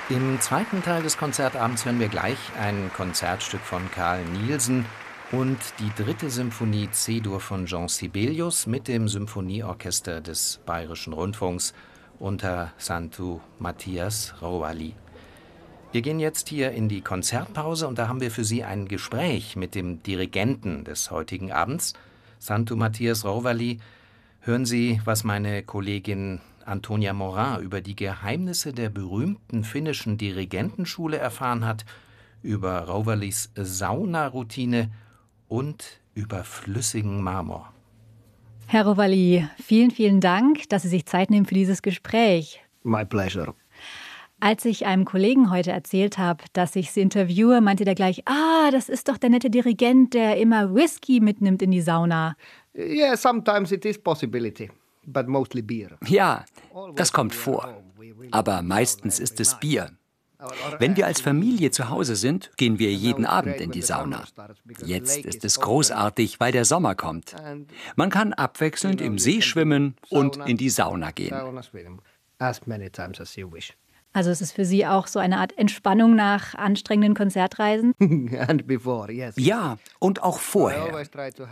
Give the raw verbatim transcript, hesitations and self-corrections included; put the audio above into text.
Im zweiten Teil des Konzertabends hören wir gleich ein Konzertstück von Carl Nielsen und die dritte Symphonie C-Dur von Jean Sibelius mit dem Symphonieorchester des Bayerischen Rundfunks unter Santu Matthias Rouali. Wir gehen jetzt hier in die Konzertpause und da haben wir für Sie ein Gespräch mit dem Dirigenten des heutigen Abends, Santu Matthias Rouali. Hören Sie, was meine Kollegin Antonia Morin über die Geheimnisse der berühmten finnischen Dirigentenschule erfahren hat, über Rouwalis Saunaroutine und über flüssigen Marmor. Herr Rouwali, vielen, vielen Dank, dass Sie sich Zeit nehmen für dieses Gespräch. My pleasure. Als ich einem Kollegen heute erzählt habe, dass ich Sie interviewe, meinte der gleich, ah, das ist doch der nette Dirigent, der immer Whisky mitnimmt in die Sauna. Yeah, sometimes it is possibility, but mostly beer. Ja, das kommt vor. Aber meistens ist es Bier. Wenn wir als Familie zu Hause sind, gehen wir jeden Abend in die Sauna. Jetzt ist es großartig, weil der Sommer kommt. Man kann abwechselnd im See schwimmen und in die Sauna gehen. Also es ist für Sie auch so eine Art Entspannung nach anstrengenden Konzertreisen? Ja, und auch vorher.